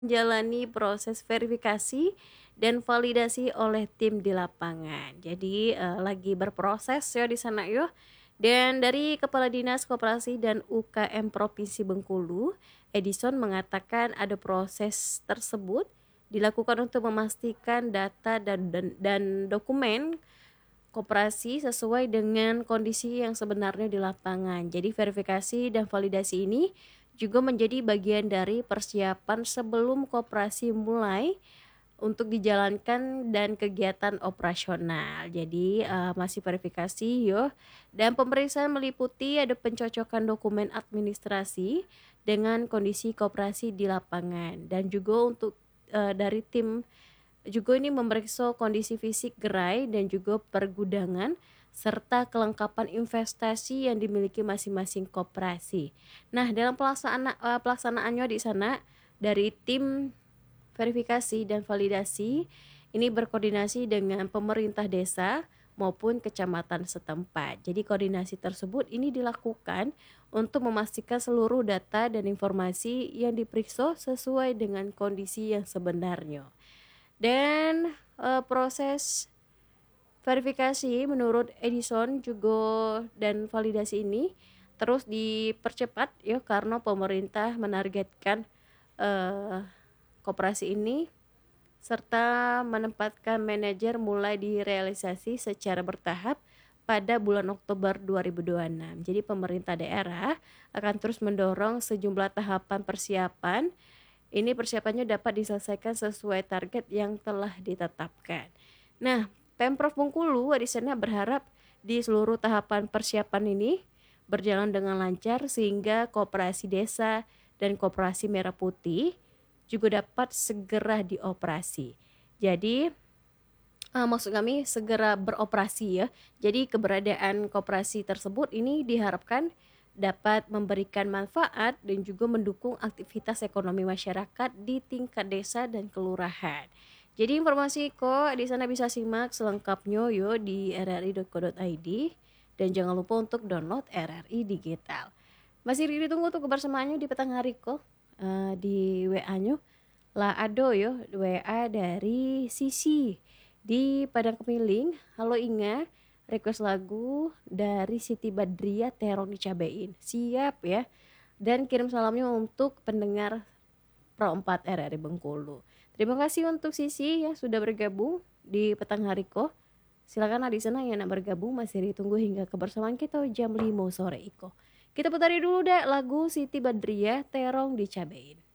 menjalani proses verifikasi dan validasi oleh tim di lapangan. Jadi lagi berproses ya di sana yo. Dan dari Kepala Dinas Koperasi dan UKM Provinsi Bengkulu, Edison mengatakan ada proses tersebut dilakukan untuk memastikan data dan dokumen koperasi sesuai dengan kondisi yang sebenarnya di lapangan. Jadi verifikasi dan validasi ini juga menjadi bagian dari persiapan sebelum koperasi mulai untuk dijalankan dan kegiatan operasional. Jadi masih verifikasi yo. Dan pemeriksaan meliputi ada pencocokan dokumen administrasi dengan kondisi koperasi di lapangan dan juga untuk dari tim juga ini memeriksa kondisi fisik gerai dan juga pergudangan serta kelengkapan investasi yang dimiliki masing-masing koperasi. Nah, dalam pelaksanaannya di sana dari tim verifikasi dan validasi ini berkoordinasi dengan pemerintah desa maupun kecamatan setempat. Jadi koordinasi tersebut ini dilakukan untuk memastikan seluruh data dan informasi yang diperiksa sesuai dengan kondisi yang sebenarnya. Dan proses verifikasi menurut Edison juga dan validasi ini terus dipercepat ya karena pemerintah menargetkan eh, koperasi ini serta menempatkan manajer mulai direalisasi secara bertahap pada bulan Oktober 2026. Jadi pemerintah daerah akan terus mendorong sejumlah tahapan persiapan. Ini persiapannya dapat diselesaikan sesuai target yang telah ditetapkan. Nah, Pemprov Bengkulu di sana berharap di seluruh tahapan persiapan ini berjalan dengan lancar sehingga koperasi desa dan koperasi merah putih juga dapat segera dioperasi. Jadi maksud kami segera beroperasi ya. Jadi keberadaan koperasi tersebut ini diharapkan dapat memberikan manfaat dan juga mendukung aktivitas ekonomi masyarakat di tingkat desa dan kelurahan. Jadi informasi kok di sana bisa simak selengkapnya yo di rri.co.id dan jangan lupa untuk download RRI Digital. Masih ditunggu tuh kebersamaannya di petang hari kok di WA-nya lah ado yo WA dari Sisi di Padang Kemiling. Halo Inga, request lagu dari Siti Badriah Terong dicabein. Siap ya. Dan kirim salamnya untuk pendengar Pro 4 RRI Bengkulu. Terima kasih untuk Sisi yang sudah bergabung di petang hari ko. Silakan di sana yang nak bergabung masih ditunggu hingga kebersamaan kita jam 5 sore iko. Kita putari dulu deh lagu Siti Badriah Terong dicabein.